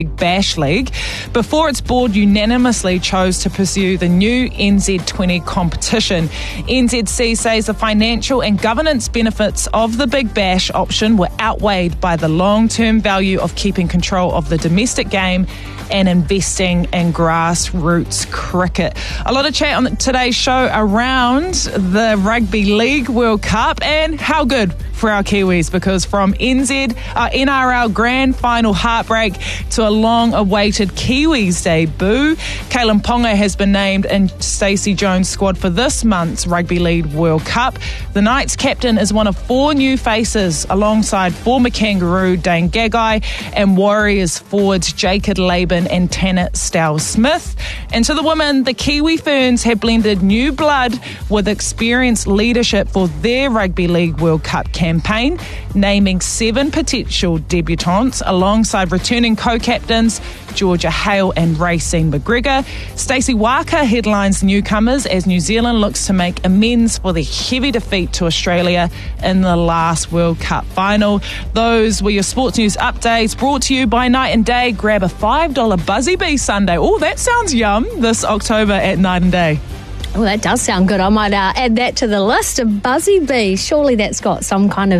Bash League before its board unanimously chose to pursue the new NZ20 competition. NZC says the financial and governance benefits of the Big Bash option were outweighed by the long-term value of keeping control of the domestic game and investing in grassroots cricket. A lot of chat on today's show around the Rugby League World Cup and how good for our Kiwis, because from NRL Grand Final heartbreak to a long-awaited Kiwis debut, Kalen Ponga has been named in Stacey Jones' squad for this month's Rugby League World Cup. The Knights captain is one of 4 new faces alongside former Kangaroo Dane Gagai and Warriors forwards Jacob Laban and Tanner Stowell-Smith. And to the women, the Kiwi Ferns have blended new blood with experienced leadership for their Rugby League World Cup campaign, naming 7 potential debutantes alongside returning co-captains Georgia Hale and Racine McGregor. Stacey Waka headlines newcomers as New Zealand looks to make amends for the heavy defeat to Australia in the last World Cup final. Those were your sports news updates brought to you by Night and Day. Grab a $5 Buzzy Bee Sundae. Oh, that sounds yum, this October at Night and Day. Well, that does sound good. I might add that to the list of Buzzy Bee. Surely that's got some kind of